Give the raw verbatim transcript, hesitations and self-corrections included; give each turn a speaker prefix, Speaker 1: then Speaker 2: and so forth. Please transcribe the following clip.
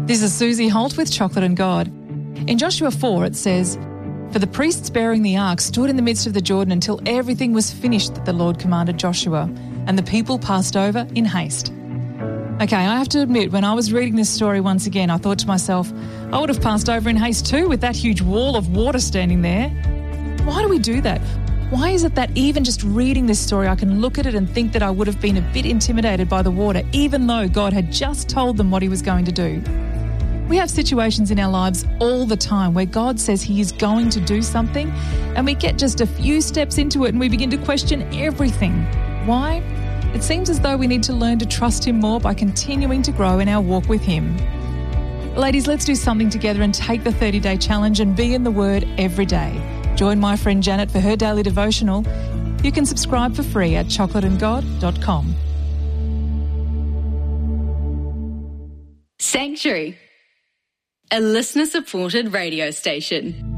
Speaker 1: This is Susie Holt with Chocolate and God. In Joshua four it says, "For the priests bearing the ark stood in the midst of the Jordan until everything was finished that the Lord commanded Joshua, and the people passed over in haste." Okay, I have to admit, when I was reading this story once again, I thought to myself, I would have passed over in haste too with that huge wall of water standing there. Why do we do that? Why is it that even just reading this story, I can look at it and think that I would have been a bit intimidated by the water, even though God had just told them what he was going to do? We have situations in our lives all the time where God says he is going to do something, and we get just a few steps into it and we begin to question everything. Why? It seems as though we need to learn to trust him more by continuing to grow in our walk with him. Ladies, let's do something together and take the thirty-day challenge and be in the Word every day. Join my friend Janet for her daily devotional. You can subscribe for free at chocolate and god dot com.
Speaker 2: Sanctuary, a listener-supported radio station.